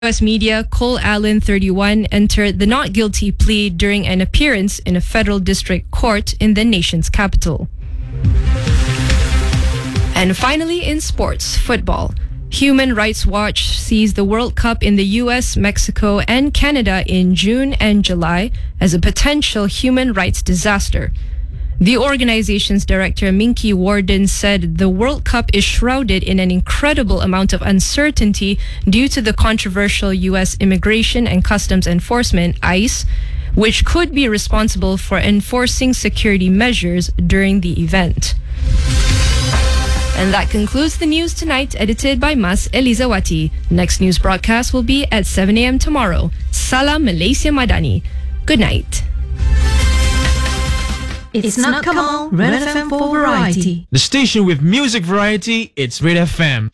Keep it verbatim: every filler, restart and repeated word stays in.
U S media, Cole Allen, thirty-one, entered the not guilty plea during an appearance in a federal district court in the nation's capital. And finally, in sports, football. Human Rights Watch sees the World Cup in the U S, Mexico, and Canada in June and July as a potential human rights disaster. The organization's director, Minky Warden, said the World Cup is shrouded in an incredible amount of uncertainty due to the controversial U S Immigration and Customs Enforcement, ICE, which could be responsible for enforcing security measures during the event. And that concludes the news tonight, edited by Mas Elizawati. Next news broadcast will be at seven a.m. tomorrow. Salam Malaysia Madani. Good night. It's not Kamal, Red F M for variety. The station with music variety, it's Red F M.